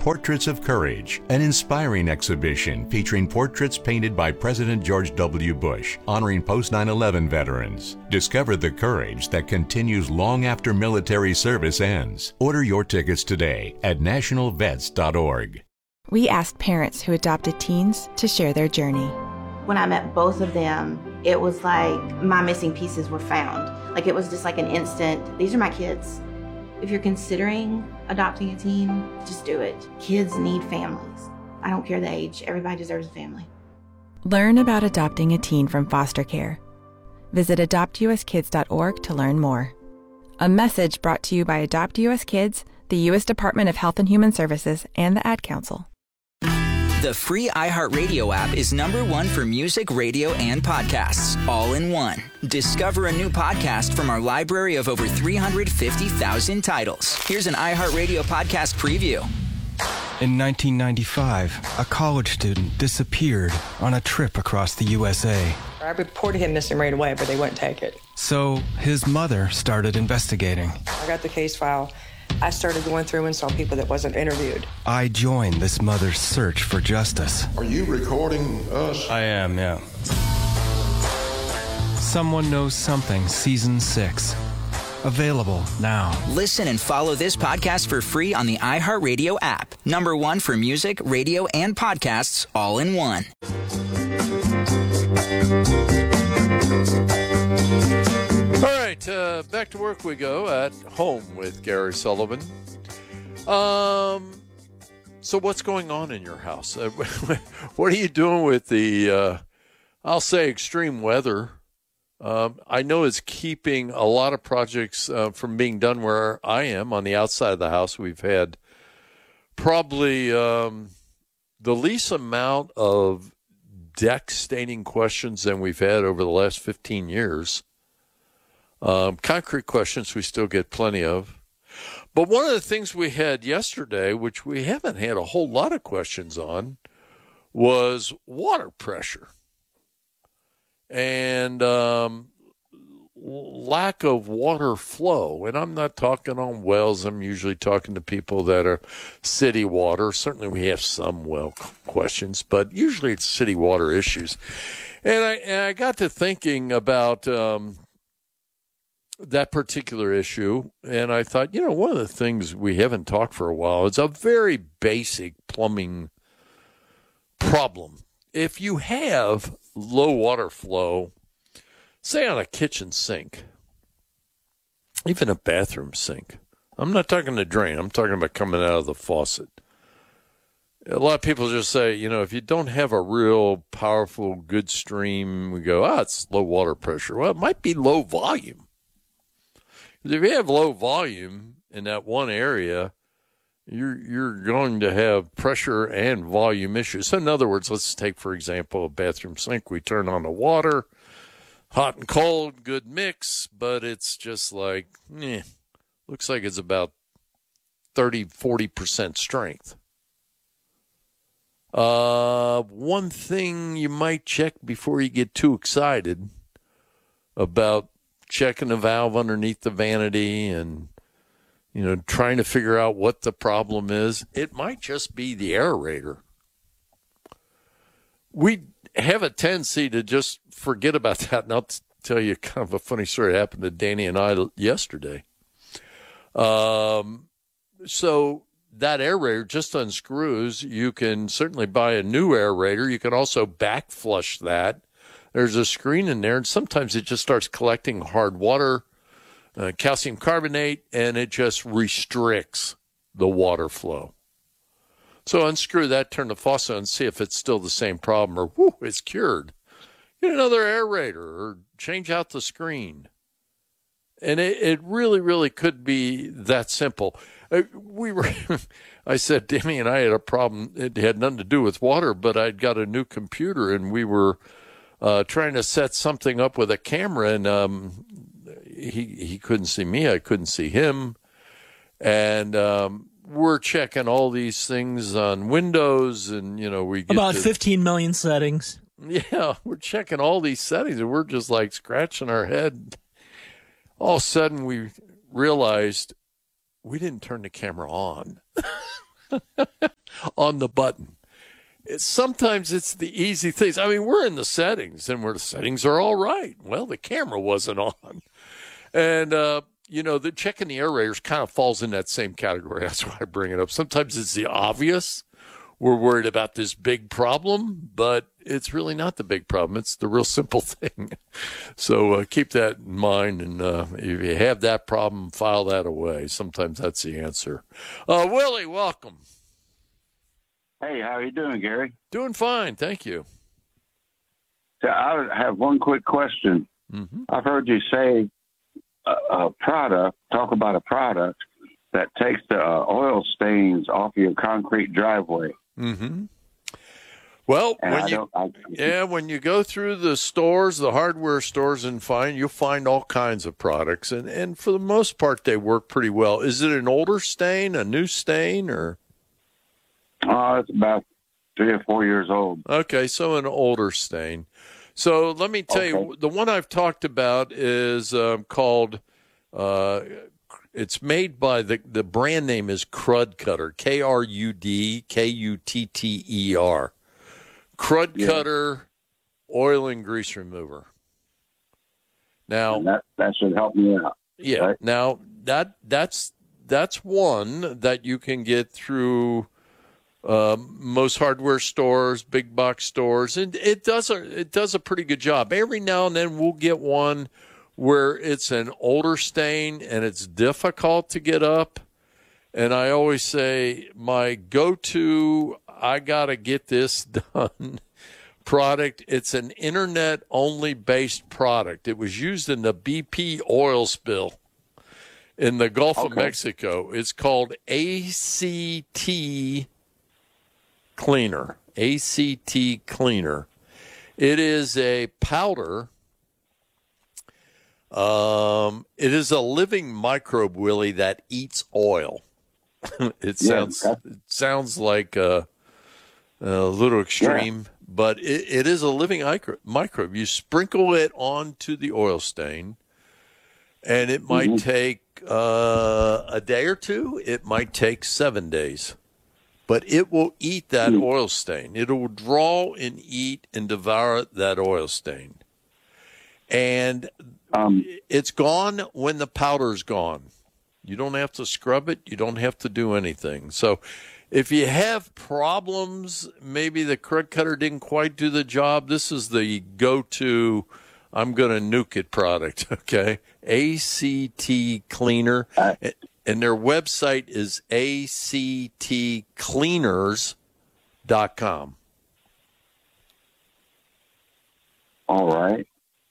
Portraits of Courage, an inspiring exhibition featuring portraits painted by President George W. Bush, honoring post 9/11 veterans. Discover the courage that continues long after military service ends. Order your tickets today at nationalvets.org. We asked parents who adopted teens to share their journey. When I met both of them, it was like my missing pieces were found. Like it was just like an instant, these are my kids. If you're considering adopting a teen, just do it. Kids need families. I don't care the age. Everybody deserves a family. Learn about adopting a teen from foster care. Visit adoptuskids.org to learn more. A message brought to you by Adopt US Kids, the U.S. Department of Health and Human Services, and the Ad Council. The free iHeartRadio app is #1 for music, radio, and podcasts, all in one. Discover a new podcast from our library of over 350,000 titles. Here's an iHeartRadio podcast preview. In 1995, a college student disappeared on a trip across the USA. I reported him missing right away, but they wouldn't take it. So his mother started investigating. I got the case file. I started going through and saw people that wasn't interviewed. I joined this mother's search for justice. Are you recording us? I am, yeah. Someone Knows Something, Season 6. Available now. Listen and follow this podcast for free on the iHeartRadio app. #1 for music, radio, and podcasts, all in one. All right, back to work we go at home with Gary Sullivan. So what's going on in your house? What are you doing with the, I'll say, extreme weather? I know it's keeping a lot of projects from being done where I am on the outside of the house. We've had probably the least amount of deck staining questions than we've had over the last 15 years. Concrete questions we still get plenty of. But one of the things we had yesterday, which we haven't had a whole lot of questions on, was water pressure. And lack of water flow. And I'm not talking on wells. I'm usually talking to people that are city water. Certainly we have some well questions, but usually it's city water issues. And I got to thinking about that particular issue, and I thought, one of the things we haven't talked for a while is a very basic plumbing problem. If you have low water flow, say on a kitchen sink, even a bathroom sink, I'm not talking the drain, I'm talking about coming out of the faucet. A lot of people just say, if you don't have a real powerful, good stream, we go, it's low water pressure. Well, it might be low volume. If you have low volume in that one area, you're going to have pressure and volume issues. So in other words, let's take, for example, a bathroom sink. We turn on the water, hot and cold, good mix, but it's just like, looks like it's about 30-40% strength. One thing you might check before you get too excited about checking the valve underneath the vanity and, trying to figure out what the problem is, it might just be the aerator. We have a tendency to just forget about that. And I'll tell you kind of a funny story that happened to Danny and I yesterday. So that aerator just unscrews. You can certainly buy a new aerator. You can also back flush that. There's a screen in there, and sometimes it just starts collecting hard water, calcium carbonate, and it just restricts the water flow. So unscrew that, turn the faucet on, and see if it's still the same problem, or it's cured. Get another aerator, or change out the screen. And it really, really could be that simple. I said, Demi and I had a problem. It had nothing to do with water, but I'd got a new computer, and we were trying to set something up with a camera, and he couldn't see me. I couldn't see him. And we're checking all these things on Windows, and, we get about 15 million settings. Yeah, we're checking all these settings, and we're just like scratching our head. All of a sudden, we realized we didn't turn the camera on. on the button. Sometimes it's the easy things. I mean, we're in the settings, and where the settings are all right. Well, the camera wasn't on. And, the checking the aerators kind of falls in that same category. That's why I bring it up. Sometimes it's the obvious. We're worried about this big problem, but it's really not the big problem. It's the real simple thing. So keep that in mind, and if you have that problem, file that away. Sometimes that's the answer. Willie, welcome. Hey, how are you doing, Gary? Doing fine, thank you. So I have one quick question. Mm-hmm. I've heard you say talk about a product that takes the oil stains off your concrete driveway. Mm-hmm. Well, when you go through the stores, the hardware stores, you'll find all kinds of products, and for the most part, they work pretty well. Is it an older stain, a new stain, or? It's about 3 or 4 years old. Okay, so an older stain. So let me tell you, the one I've talked about is called. It's made by the brand name is Krud Kutter, KRUDKUTTER. Krud Kutter oil and grease remover. Now that should help me out. Yeah. Right? Now that's one that you can get through most hardware stores, big box stores, and it does a pretty good job. Every now and then we'll get one where it's an older stain and it's difficult to get up. And I always say my go-to, I got to get this done product. It's an internet-only based product. It was used in the BP oil spill in the Gulf of Mexico. It's called ACT Cleaner. ACT Cleaner. It is a powder. It is a living microbe, Willie, that eats oil. It sounds like a little extreme, but it is a living microbe. You sprinkle it onto the oil stain, and it might take a day or two. It might take 7 days. But it will eat that oil stain. It will draw and eat and devour that oil stain. And it's gone when the powder's gone. You don't have to scrub it. You don't have to do anything. So if you have problems, maybe the Krud Kutter didn't quite do the job, this is the go-to, I'm going to nuke it product, okay? ACT Cleaner. And their website is actcleaners.com. All right.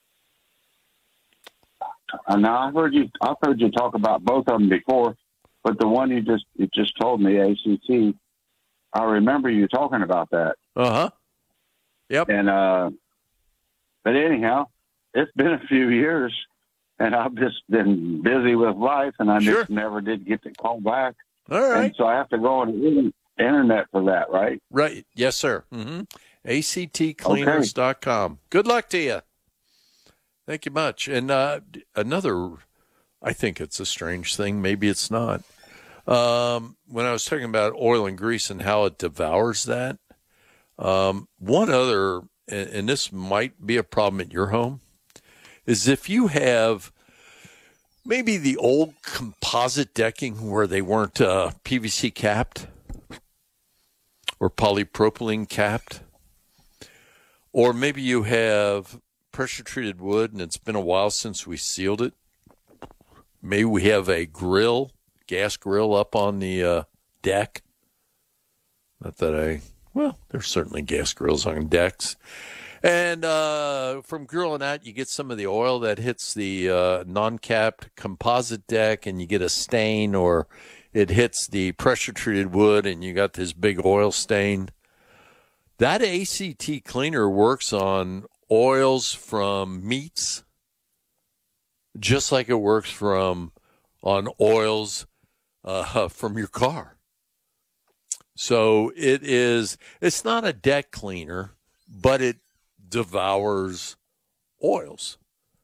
Now I've heard you talk about both of them before, but the one you just told me, ACT, I remember you talking about that. Yep. And but anyhow, it's been a few years. And I've just been busy with life, and I just never did get to call back. All right. And so I have to go on the internet for that, right? Right. Yes, sir. Mm-hmm. ACTcleaners.com. Good luck to you. Thank you much. And another, I think it's a strange thing. Maybe it's not. When I was talking about oil and grease and how it devours that, one other, and this might be a problem at your home, is if you have maybe the old composite decking where they weren't PVC capped or polypropylene capped, or maybe you have pressure-treated wood and it's been a while since we sealed it. Maybe we have a gas grill up on the deck. Not that there's certainly gas grills on decks. And from grilling out, you get some of the oil that hits the non-capped composite deck, and you get a stain, or it hits the pressure-treated wood, and you got this big oil stain. That ACT Cleaner works on oils from meats, just like it works on oils from your car. So it's not a deck cleaner, but it devours oils.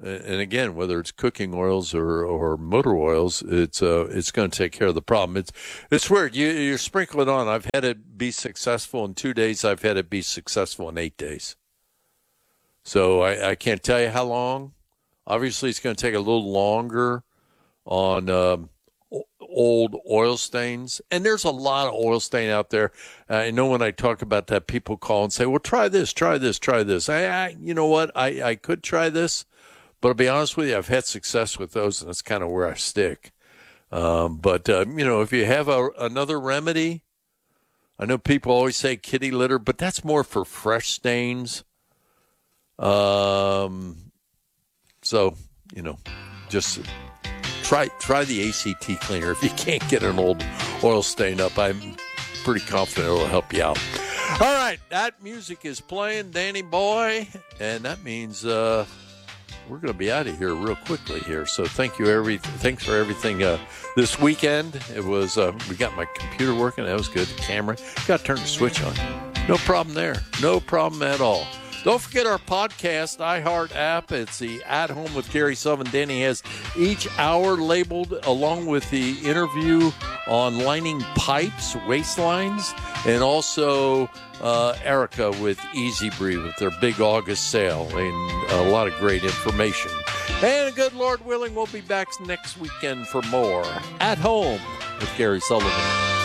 And again, whether it's cooking oils or motor oils, it's going to take care of the problem. It's weird. You sprinkle it on. I've had it be successful in 2 days. I've had it be successful in 8 days. So I can't tell you how long. Obviously, it's going to take a little longer on old oil stains. And there's a lot of oil stain out there. I know when I talk about that, people call and say, well, try this, try this, try this. You know what? I could try this. But I'll be honest with you, I've had success with those, and that's kind of where I stick. But if you have another remedy, I know people always say kitty litter, but that's more for fresh stains. So, just try the ACT cleaner. If you can't get an old oil stain up, I'm pretty confident it'll help you out. All right, that music is playing, Danny Boy, and that means we're going to be out of here real quickly here. So thanks for everything this weekend. It was we got my computer working. That was good. The camera. Got to turn the switch on. No problem there. No problem at all. Don't forget our podcast, iHeart app. It's the At Home with Gary Sullivan. Danny has each hour labeled along with the interview on lining pipes, waistlines, and also Erica with Easy Breathe with their big August sale and a lot of great information. And good Lord willing, we'll be back next weekend for more At Home with Gary Sullivan.